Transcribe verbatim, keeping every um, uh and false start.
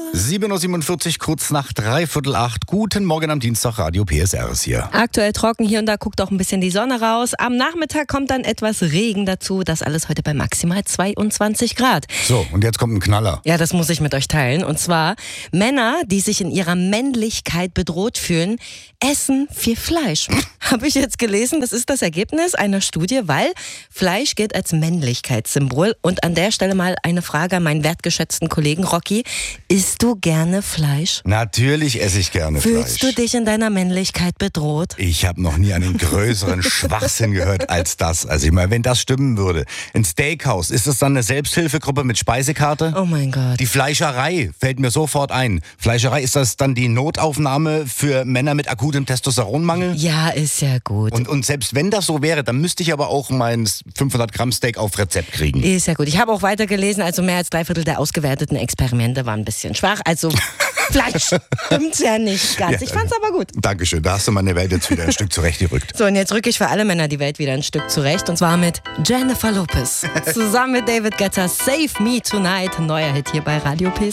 sieben Uhr siebenundvierzig, kurz nach dreiviertel acht. Guten Morgen am Dienstag, Radio P S R ist hier. Aktuell trocken, hier und da guckt auch ein bisschen die Sonne raus. Am Nachmittag kommt dann etwas Regen dazu. Das alles heute bei maximal zweiundzwanzig Grad. So, und jetzt kommt ein Knaller. Ja, das muss ich mit euch teilen. Und zwar, Männer, die sich in ihrer Männlichkeit bedroht fühlen, essen viel Fleisch. Habe ich jetzt gelesen, das ist das Ergebnis einer Studie, weil Fleisch gilt als Männlichkeitssymbol. Und an der Stelle mal eine Frage an meinen wertgeschätzten Kollegen Rocky. Isst du gerne Fleisch? Natürlich esse ich gerne Fühlst Fleisch. du dich in deiner Männlichkeit bedroht? Ich habe noch nie einen größeren Schwachsinn gehört als das. Also ich meine, wenn das stimmen würde. Ein Steakhouse, ist das dann eine Selbsthilfegruppe mit Speisekarte? Oh mein Gott. Die Fleischerei fällt mir sofort ein. Fleischerei, ist das dann die Notaufnahme für Männer mit akutem Testosteronmangel? Ja, ist ja gut. Und, und selbst wenn das so wäre, dann müsste ich aber auch mein fünfhundert Gramm Steak auf Rezept kriegen. Ist ja gut. Ich habe auch weiter gelesen, also mehr als drei Viertel der ausgewerteten Experimente waren ein bisschen schwach. Also Fleisch stimmt ja nicht ganz. Ja, ich fand's aber gut. Dankeschön, da hast du meine Welt jetzt wieder ein Stück zurechtgerückt. So, und jetzt rücke ich für alle Männer die Welt wieder ein Stück zurecht. Und zwar mit Jennifer Lopez. Zusammen mit David Guetta, Save Me Tonight. Neuer Hit hier bei Radio P S R.